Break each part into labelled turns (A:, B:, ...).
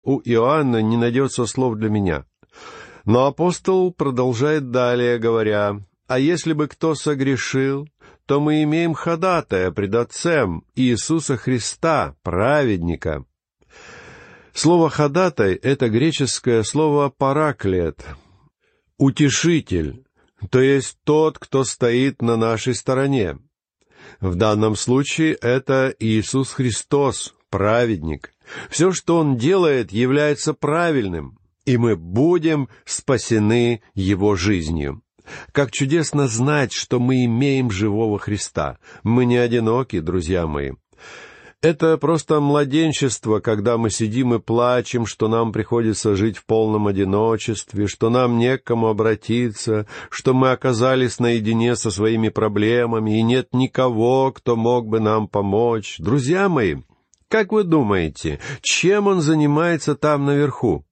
A: у Иоанна не найдется слов для меня. Но апостол продолжает далее, говоря: «А если бы кто согрешил, то мы имеем ходатая пред Отцем Иисуса Христа, праведника». Слово «ходатай» — это греческое слово «параклет», «утешитель», то есть тот, кто стоит на нашей стороне. В данном случае это Иисус Христос, праведник. Все, что Он делает, является правильным, и мы будем спасены Его жизнью. Как чудесно знать, что мы имеем живого Христа. Мы не одиноки, друзья мои. Это просто младенчество, когда мы сидим и плачем, что нам приходится жить в полном одиночестве, что нам не к кому обратиться, что мы оказались наедине со своими проблемами, и нет никого, кто мог бы нам помочь. Друзья мои, как вы думаете, чем Он занимается там наверху?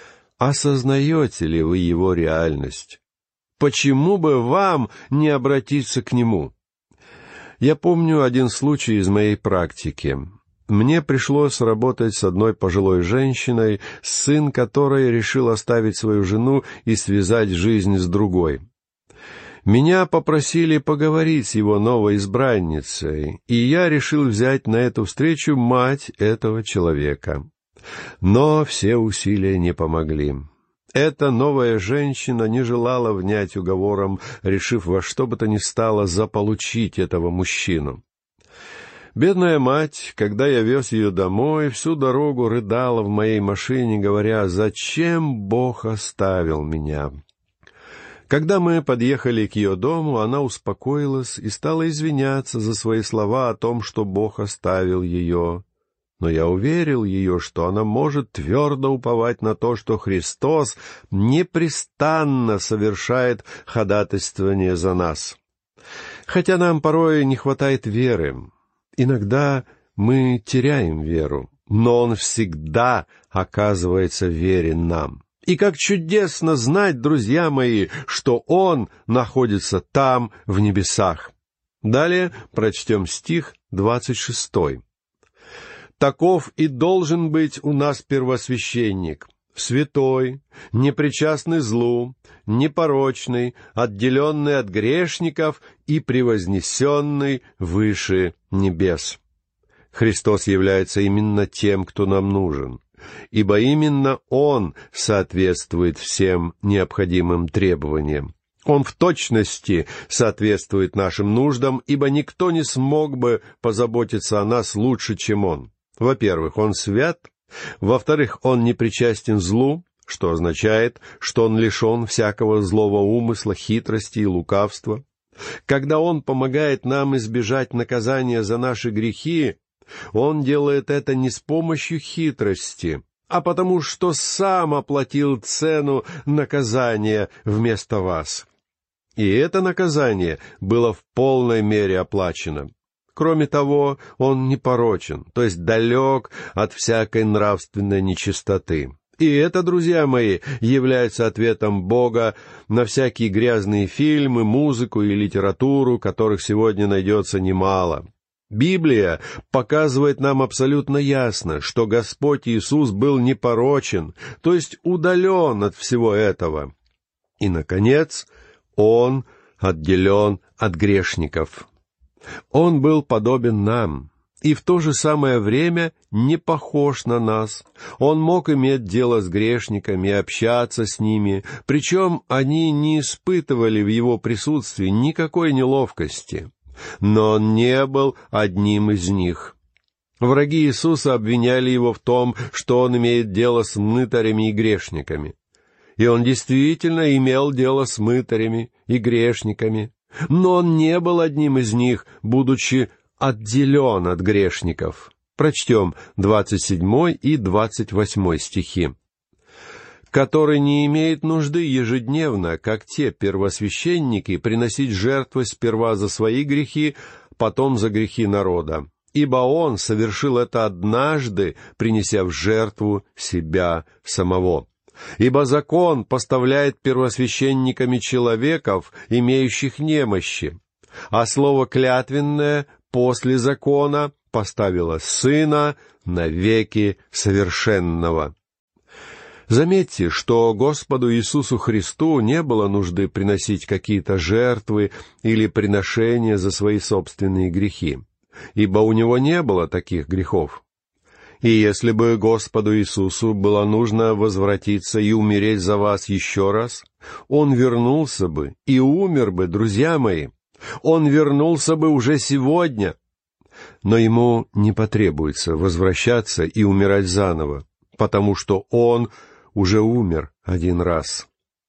A: Осознаете ли вы Его реальность? Почему бы вам не обратиться к Нему? Я помню один случай из моей практики. Мне пришлось работать с одной пожилой женщиной, сын которой решил оставить свою жену и связать жизнь с другой. Меня попросили поговорить с его новой избранницей, и я решил взять на эту встречу мать этого человека. Но все усилия не помогли. Эта новая женщина не желала внять уговорам, решив во что бы то ни стало заполучить этого мужчину. Бедная мать, когда я вез ее домой, всю дорогу рыдала в моей машине, говоря: «Зачем Бог оставил меня?» Когда мы подъехали к ее дому, она успокоилась и стала извиняться за свои слова о том, что Бог оставил ее. Но я уверил ее, что она может твердо уповать на то, что Христос непрестанно совершает ходатайствование за нас. Хотя нам порой не хватает веры, иногда мы теряем веру, но Он всегда оказывается верен нам. И как чудесно знать, друзья мои, что Он находится там, в небесах. Далее прочтем стих 26. «Таков и должен быть у нас первосвященник, святой, непричастный злу, непорочный, отделенный от грешников и превознесенный выше небес». Христос является именно тем, кто нам нужен, ибо именно Он соответствует всем необходимым требованиям. Он в точности соответствует нашим нуждам, ибо никто не смог бы позаботиться о нас лучше, чем Он. Во-первых, Он свят. Во-вторых, Он не причастен злу, что означает, что Он лишен всякого злого умысла, хитрости и лукавства. Когда Он помогает нам избежать наказания за наши грехи, Он делает это не с помощью хитрости, а потому что Сам оплатил цену наказания вместо вас. И это наказание было в полной мере оплачено. Кроме того, Он непорочен, то есть далек от всякой нравственной нечистоты. И это, друзья мои, является ответом Бога на всякие грязные фильмы, музыку и литературу, которых сегодня найдется немало. Библия показывает нам абсолютно ясно, что Господь Иисус был непорочен, то есть удален от всего этого. И, наконец, Он отделен от грешников. Он был подобен нам, и в то же самое время не похож на нас. Он мог иметь дело с грешниками и общаться с ними, причем они не испытывали в Его присутствии никакой неловкости. Но Он не был одним из них. Враги Иисуса обвиняли Его в том, что Он имеет дело с мытарями и грешниками. И Он действительно имел дело с мытарями и грешниками. Но Он не был одним из них, будучи отделен от грешников. Прочтем 27 и 28 стихи. «Который не имеет нужды ежедневно, как те первосвященники, приносить жертвы сперва за свои грехи, потом за грехи народа. Ибо Он совершил это однажды, принеся в жертву себя самого. Ибо закон поставляет первосвященниками человеков, имеющих немощи, а слово клятвенное после закона поставило Сына навеки совершенного». Заметьте, что Господу Иисусу Христу не было нужды приносить какие-то жертвы или приношения за свои собственные грехи, ибо у Него не было таких грехов. И если бы Господу Иисусу было нужно возвратиться и умереть за вас еще раз, Он вернулся бы и умер бы, друзья мои. Он вернулся бы уже сегодня. Но Ему не потребуется возвращаться и умирать заново, потому что Он уже умер один раз.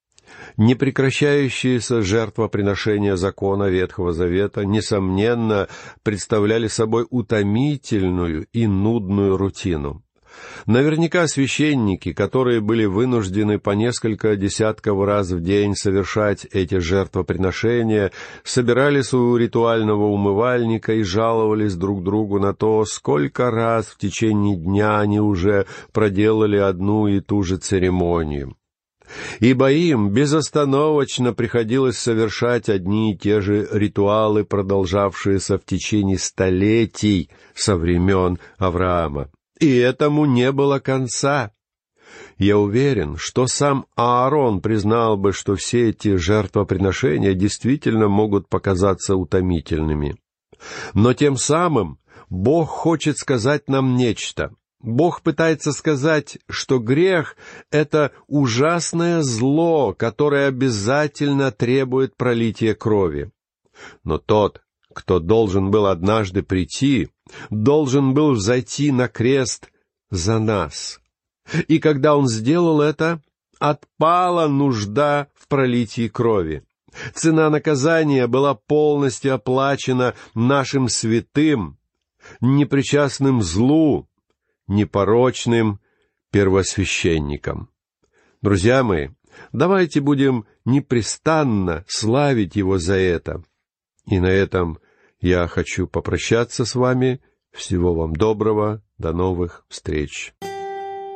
A: Непрекращающиеся жертвоприношения закона Ветхого Завета, несомненно, представляли собой утомительную и нудную рутину. Наверняка священники, которые были вынуждены по несколько десятков раз в день совершать эти жертвоприношения, собирались у ритуального умывальника и жаловались друг другу на то, сколько раз в течение дня они уже проделали одну и ту же церемонию. Ибо им безостановочно приходилось совершать одни и те же ритуалы, продолжавшиеся в течение столетий со времен Авраама. И этому не было конца. Я уверен, что сам Аарон признал бы, что все эти жертвоприношения действительно могут показаться утомительными. Но тем самым Бог хочет сказать нам нечто. Бог пытается сказать, что грех — это ужасное зло, которое обязательно требует пролития крови. Но тот, кто должен был однажды прийти, должен был взойти на крест за нас. И когда Он сделал это, отпала нужда в пролитии крови. Цена наказания была полностью оплачена нашим святым, непричастным злу, непорочным первосвященником. Друзья мои, давайте будем непрестанно славить Его за это. И на этом я хочу попрощаться с вами. Всего вам доброго. До новых встреч.